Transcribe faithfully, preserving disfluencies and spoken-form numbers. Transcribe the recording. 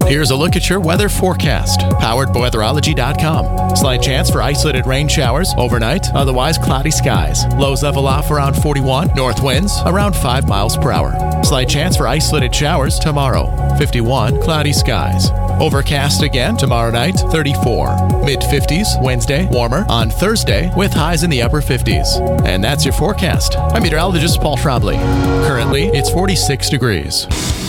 Here's a look at your weather forecast, powered by weatherology dot com. Slight chance for isolated rain showers overnight, otherwise cloudy skies. Lows level off around forty-one, north winds around five miles per hour. Slight chance for isolated showers tomorrow, fifty-one, cloudy skies. Overcast again tomorrow night, thirty-four. mid fifties Wednesday, warmer on Thursday with highs in the upper fifties. And that's your forecast. I'm meteorologist Paul Trombley. Currently, it's forty-six degrees.